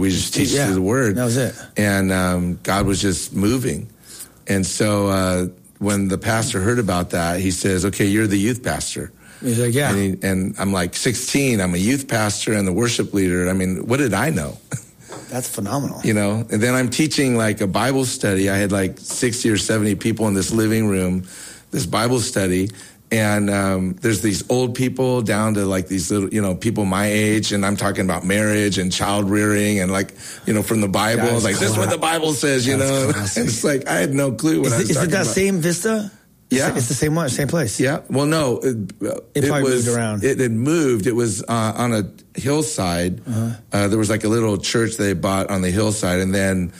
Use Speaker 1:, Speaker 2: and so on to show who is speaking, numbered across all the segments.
Speaker 1: We just teach through the word.
Speaker 2: That was it.
Speaker 1: And God was just moving. And so when the pastor heard about that, he says, okay, you're the youth pastor.
Speaker 2: He's like, yeah.
Speaker 1: And I'm like 16. I'm a youth pastor and the worship leader. I mean, what did I know?
Speaker 2: That's phenomenal.
Speaker 1: You know, and then I'm teaching like a Bible study. I had like 60 or 70 people in this living room, this Bible study. And there's these old people down to like these little, you know, people my age. And I'm talking about marriage and child rearing and like, you know, from the Bible. Like, this is what the Bible says, you know. It's like, I had no clue what I was talking about.
Speaker 2: Is it that same Vista?
Speaker 1: Yeah.
Speaker 2: It's the same one, same place.
Speaker 1: Yeah. Well, no.
Speaker 2: It probably moved around.
Speaker 1: It had moved. It was on a hillside. There was like a little church they bought on the hillside. And then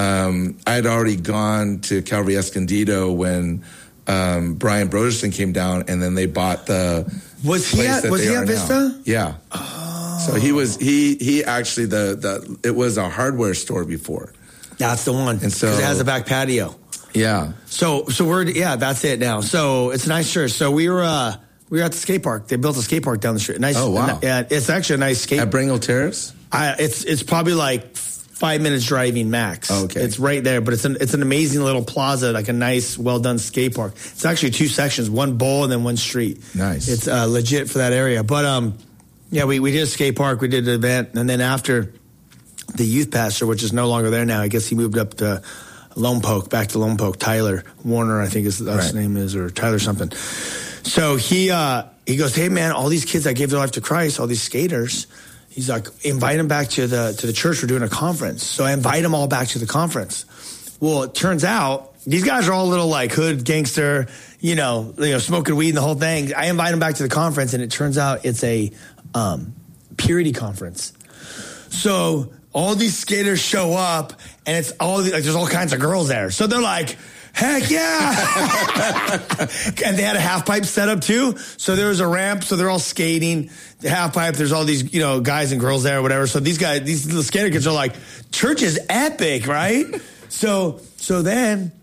Speaker 1: I had already gone to Calvary Escondido when Brian Broderson came down, and then they bought the
Speaker 2: Was he at Vista?
Speaker 1: Now. Yeah. Oh. So he actually, it was a hardware store before.
Speaker 2: That's the one. And so it has a back patio.
Speaker 1: Yeah.
Speaker 2: So that's it now. So it's a nice church. So we were at the skate park. They built a skate park down the street. Nice.
Speaker 1: Oh, wow.
Speaker 2: Yeah, it's actually a nice skate.
Speaker 1: At Bringle Terrace?
Speaker 2: It's probably like 5 minutes driving max.
Speaker 1: Oh, okay.
Speaker 2: It's right there, but it's an amazing little plaza, like a nice, well done skate park. It's actually 2 sections, one bowl and then one street.
Speaker 1: Nice.
Speaker 2: It's legit for that area. But we did a skate park. We did an event, and then after the youth pastor, which is no longer there now, I guess he moved up to back to Lompoc. Tyler Warner, I think his name is, or Tyler something. So he goes, hey man, all these kids that gave their life to Christ, all these skaters, he's like, invite them back to the church. We're doing a conference. So I invite them all back to the conference. Well, it turns out these guys are all little like hood gangster, you know, smoking weed and the whole thing. I invite them back to the conference, and it turns out it's a purity conference. So all these skaters show up, and it's there's all kinds of girls there. So they're like, heck yeah. And they had a half pipe set up too. So there was a ramp. So they're all skating the half pipe. There's all these, guys and girls there or whatever. So these little skater kids are like, church is epic, right? So then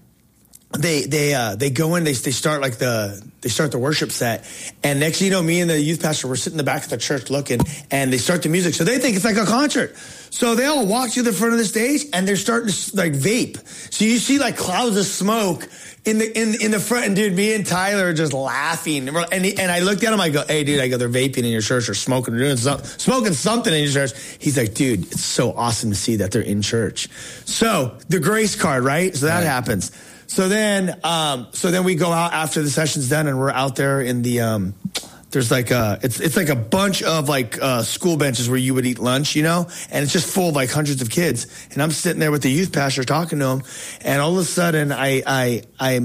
Speaker 2: they go in, they start the worship set. And next thing you know, me and the youth pastor were sitting in the back of the church looking, and they start the music. So they think it's like a concert. So they all walk to the front of the stage, and they're starting to like vape. So you see like clouds of smoke in the front. And dude, me and Tyler are just laughing. And I looked at him, I go, hey dude, they're vaping in your church or smoking or smoking something in your church. He's like, dude, it's so awesome to see that they're in church. So the grace card, right? So that happens. So then we go out after the session's done, and we're out there in the, there's like it's like a bunch of like school benches where you would eat lunch, and it's just full of like hundreds of kids. And I'm sitting there with the youth pastor talking to him, and all of a sudden I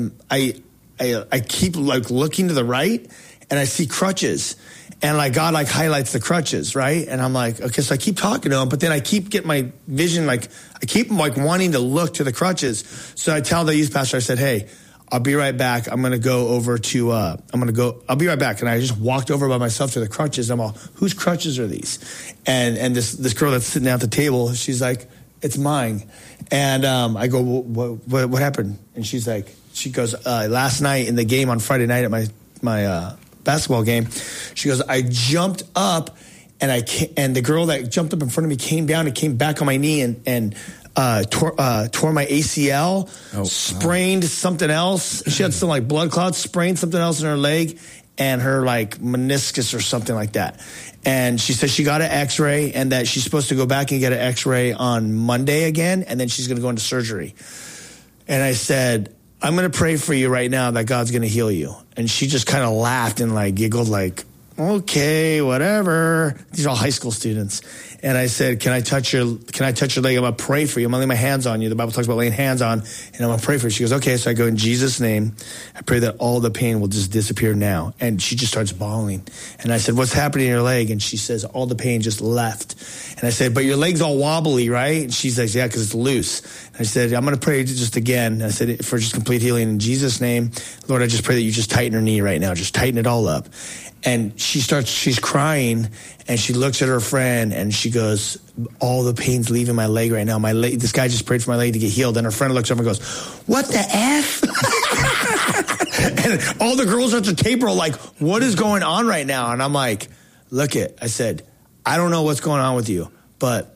Speaker 2: keep like looking to the right, and I see crutches. And like God like highlights the crutches, right? And I'm like, okay, so I keep talking to him, but then I keep getting my vision, like I keep like wanting to look to the crutches. So I tell the youth pastor, I said, hey, I'll be right back. I'm going to go over to, I'll be right back. And I just walked over by myself to the crutches. I'm all, whose crutches are these? And this girl that's sitting at the table, she's like, it's mine. And I go, what happened? And she goes, last night in the game on Friday night at my basketball game, she goes, I jumped up, and the girl that jumped up in front of me came down and came back on my knee and tore my ACL, sprained something else. She had some like blood clots, sprained something else in her leg, and her like meniscus or something like that. And she said she got an x-ray, and that she's supposed to go back and get an x-ray on Monday again, and then she's going to go into surgery. And I said, I'm going to pray for you right now that God's going to heal you. And she just kind of laughed and like giggled like, okay, whatever. These are all high school students. And I said, can I touch your leg? I'm going to pray for you. I'm going to lay my hands on you. The Bible talks about laying hands on, and I'm going to pray for you. She goes, okay. So I go, in Jesus' name, I pray that all the pain will just disappear now. And she just starts bawling. And I said, what's happening in your leg? And she says, all the pain just left. And I said, but your leg's all wobbly, right? And she says, yeah, because it's loose. And I said, I'm going to pray just again. And I said, for just complete healing in Jesus' name. Lord, I just pray that you just tighten her knee right now. Just tighten it all up. And she's crying, and she looks at her friend, and she goes, all the pain's leaving my leg right now. My leg, this guy just prayed for my leg to get healed. And her friend looks over and goes, what the F? And all the girls at the table are like, what is going on right now? And I'm like, I said, I don't know what's going on with you, but